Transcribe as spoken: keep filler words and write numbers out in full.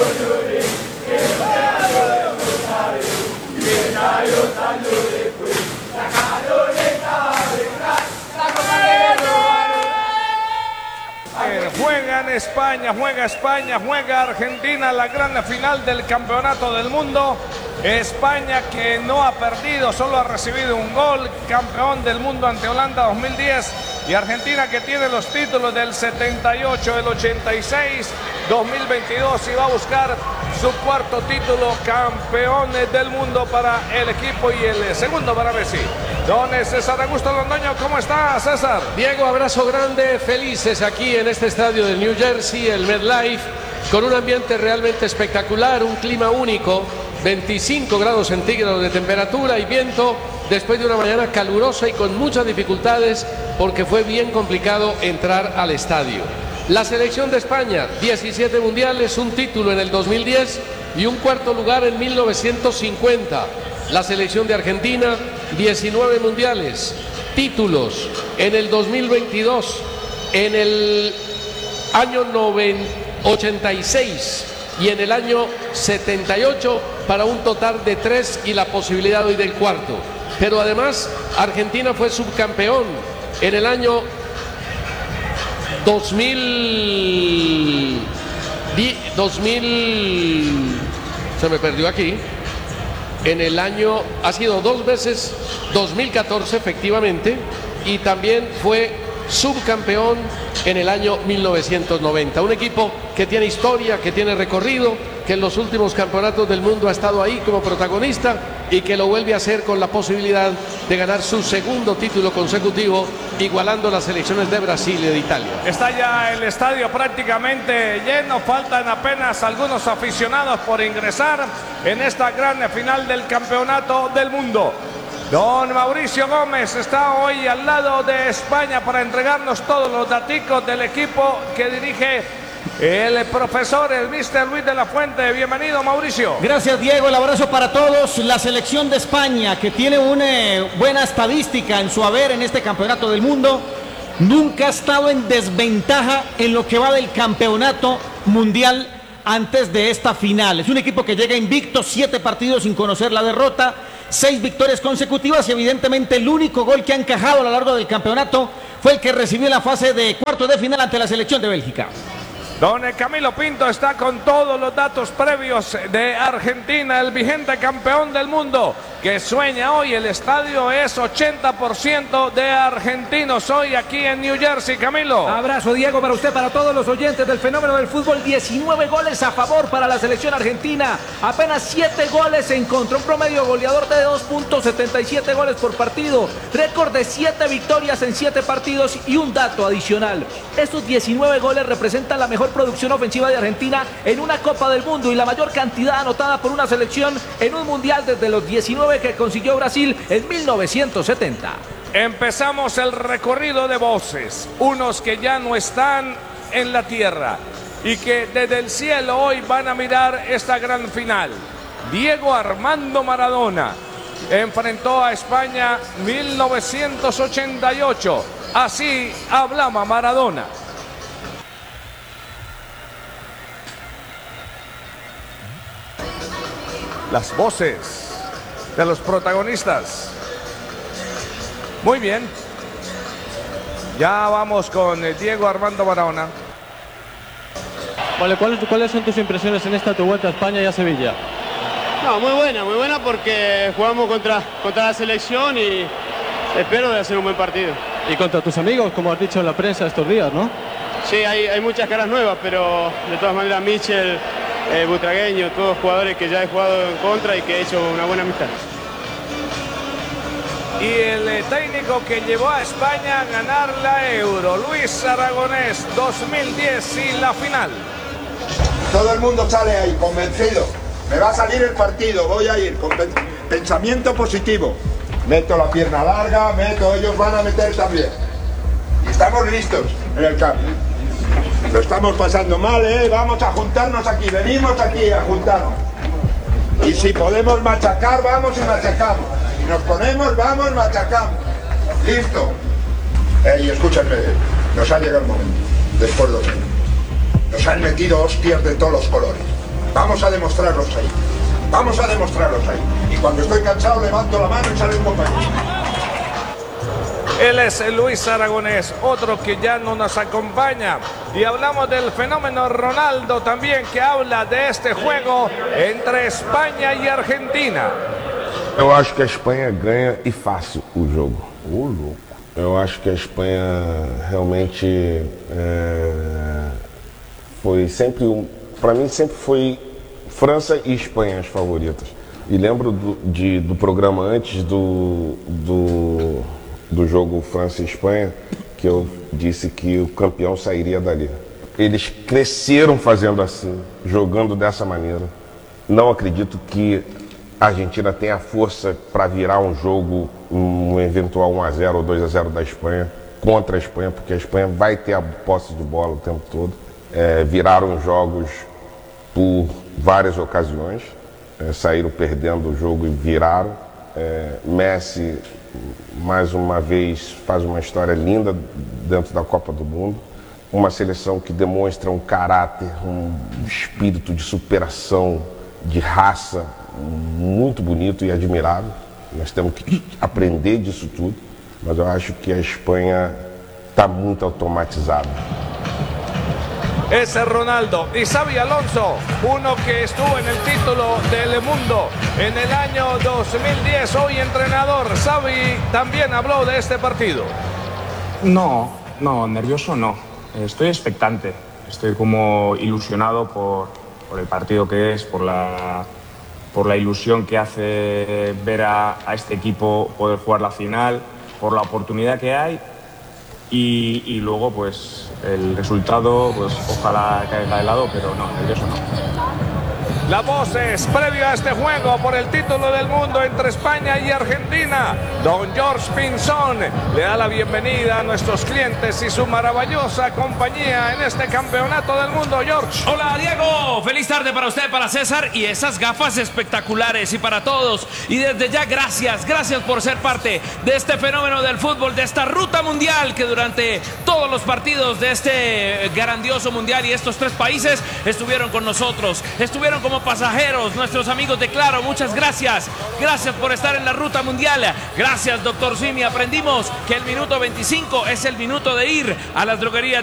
Juegan España, juega España, juega Argentina, la gran final del Campeonato del Mundo. España que no ha perdido, solo ha recibido un gol, campeón del mundo ante Holanda dos mil diez. Y Argentina que tiene los títulos del setenta y ocho, del ochenta y seis, dos mil veintidós y va a buscar su cuarto título, campeón del mundo para el equipo y el segundo para Messi. Don César Augusto Londoño, ¿cómo está, César? Diego, abrazo grande, felices aquí en este estadio de New Jersey, el MetLife, con un ambiente realmente espectacular, un clima único, veinticinco grados centígrados de temperatura y viento, después de una mañana calurosa y con muchas dificultades porque fue bien complicado entrar al estadio. La selección de España, diecisiete mundiales, un título en el dos mil diez y un cuarto lugar en mil novecientos cincuenta. La selección de Argentina, diecinueve mundiales, títulos en el dos mil veintidós, en el año ochenta y seis y en el año setenta y ocho, para un total de tres y la posibilidad hoy del cuarto. Pero además Argentina fue subcampeón en el año dos mil, dos mil, se me perdió aquí, en el año, ha sido dos veces, dos mil catorce efectivamente, y también fue subcampeón en el año mil novecientos noventa. Un equipo que tiene historia, que tiene recorrido, que en los últimos campeonatos del mundo ha estado ahí como protagonista y que lo vuelve a hacer con la posibilidad de ganar su segundo título consecutivo, igualando las selecciones de Brasil y de Italia. Está ya el estadio prácticamente lleno, faltan apenas algunos aficionados por ingresar en esta gran final del Campeonato del Mundo. Don Mauricio Gómez está hoy al lado de España para entregarnos todos los daticos del equipo que dirige el profesor, el mister Luis de la Fuente. Bienvenido, Mauricio. Gracias, Diego. El abrazo para todos. La selección de España, que tiene una eh, buena estadística en su haber en este Campeonato del Mundo, nunca ha estado en desventaja en lo que va del Campeonato Mundial antes de esta final. Es un equipo que llega invicto, siete partidos sin conocer la derrota, seis victorias consecutivas y evidentemente el único gol que ha encajado a lo largo del campeonato fue el que recibió en la fase de cuartos de final ante la selección de Bélgica. Don Camilo Pinto está con todos los datos previos de Argentina, el vigente campeón del mundo, que sueña hoy. El estadio es ochenta por ciento de argentinos hoy aquí en New Jersey. Camilo. Abrazo, Diego, para usted, para todos los oyentes del fenómeno del fútbol. diecinueve goles a favor para la selección argentina, apenas siete goles en contra, un promedio goleador de dos punto setenta y siete goles por partido, récord de siete victorias en siete partidos. Y un dato adicional: estos diecinueve goles representan la mejor producción ofensiva de Argentina en una Copa del Mundo y la mayor cantidad anotada por una selección en un mundial desde los diecinueve que consiguió Brasil en mil novecientos setenta. Empezamos el recorrido de voces, unos que ya no están en la tierra y que desde el cielo hoy van a mirar esta gran final. Diego Armando Maradona enfrentó a España mil novecientos ochenta y ocho. Así hablaba Maradona. Las voces de los protagonistas. Muy bien. Ya vamos con Diego Armando Maradona. Vale, ¿cuáles, ¿cuáles son tus impresiones en esta tu vuelta a España y a Sevilla? No, muy buena, muy buena porque jugamos contra, contra la selección y espero de hacer un buen partido. Y contra tus amigos, como has dicho en la prensa estos días, ¿no? Sí, hay, hay muchas caras nuevas, pero de todas maneras Michel, eh, Butragueño, todos jugadores que ya he jugado en contra y que he hecho una buena amistad. Y el eh, técnico que llevó a España a ganar la Euro, Luis Aragonés, dos mil diez y la final. Todo el mundo sale ahí convencido. Me va a salir el partido, voy a ir con pensamiento positivo. Meto la pierna larga, meto, ellos van a meter también. Y estamos listos en el campo. Lo estamos pasando mal, ¿eh? Vamos a juntarnos aquí, venimos aquí a juntarnos. Y si podemos machacar, vamos y machacamos. Si nos ponemos, vamos, machacamos. Listo. Eh, y escúchame, nos ha llegado el momento, después de los años. Nos han metido hostias de todos los colores. Vamos a demostrarlos ahí. Vamos a demostrarlos ahí. Y cuando estoy cansado levanto la mano y sale un compañero. Él es Luis Aragonés, otro que ya no nos acompaña. Y hablamos del fenómeno Ronaldo también, que habla de este juego entre España y Argentina. Eu acho que a Espanha ganha e fácil o jogo. Ô, louco. Eu acho que a Espanha realmente é, foi sempre um, para mim sempre foi França e Espanha as favoritas. E lembro do, de, do programa antes do, do, do jogo França e Espanha, que eu disse que o campeão sairia dali. Eles cresceram fazendo assim, jogando dessa maneira. Não acredito que a Argentina tenha força para virar um jogo, um eventual um a zero ou dois a zero da Espanha, contra a Espanha, porque a Espanha vai ter a posse de bola o tempo todo. É, viraram jogos por várias ocasiões, é, saíram perdendo o jogo e viraram. É, Messi, mais uma vez, faz uma história linda dentro da Copa do Mundo. Uma seleção que demonstra um caráter, um espírito de superação, de raça, muito bonito e admirável. Nós temos que aprender disso tudo, mas eu acho que a Espanha está muito automatizada. Ese es Ronaldo. Y Xabi Alonso, uno que estuvo en el título del mundo en el año dos mil diez, hoy entrenador. Xabi también habló de este partido. No, no, nervioso no. Estoy expectante. Estoy como ilusionado por, por el partido que es, por la, por la ilusión que hace ver a, a este equipo poder jugar la final, por la oportunidad que hay. Y, y luego, pues, el resultado, pues, ojalá caiga de lado, pero no, nervioso no. Las voces previo a este juego por el título del mundo entre España y Argentina. Don George Pinzón le da la bienvenida a nuestros clientes y su maravillosa compañía en este campeonato del mundo. George. Hola Diego, feliz tarde para usted, para César y esas gafas espectaculares y para todos. Y desde ya gracias, gracias por ser parte de este fenómeno del fútbol, de esta ruta mundial que durante todos los partidos de este grandioso mundial y estos tres países estuvieron con nosotros, estuvieron como pasajeros, nuestros amigos de Claro, muchas gracias. Gracias por estar en la ruta mundial. Gracias, doctor Simi. Aprendimos que el minuto veinticinco es el minuto de ir a las droguerías.